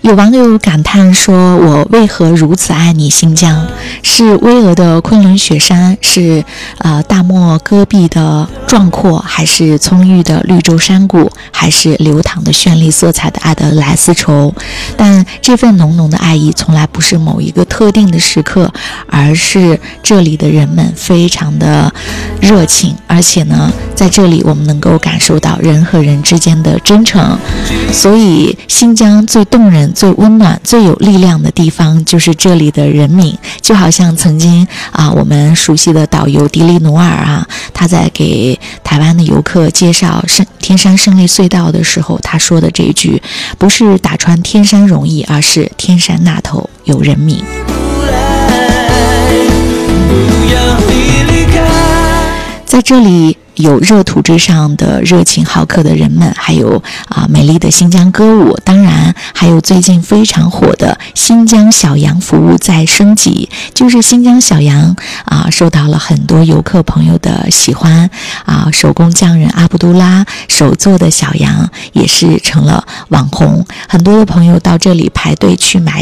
有网友感叹说，我为何如此爱你新疆？是巍峨的昆仑雪山，是大漠戈壁的壮阔，还是葱郁的绿洲山谷，还是流淌的绚丽色彩的阿德莱斯绸？但这份浓浓的爱意从来不是某一个特定的时刻，而是这里的人们非常的热情，而且呢，在这里我们能够感受到人和人之间的真诚。所以新疆最动人、最温暖、最有力量的地方就是这里的人民，就好像曾经我们熟悉的导游迪丽努尔他在给台湾的游客介绍天山胜利隧道的时候，他说的这一句，不是打穿天山容易，而是天山那头有人民。在这里有热土之上的热情好客的人们，还有美丽的新疆歌舞，当然还有最近非常火的新疆小羊服务在升级，就是新疆小羊受到了很多游客朋友的喜欢手工匠人阿卜杜拉手做的小羊也是成了网红，很多的朋友到这里排队去买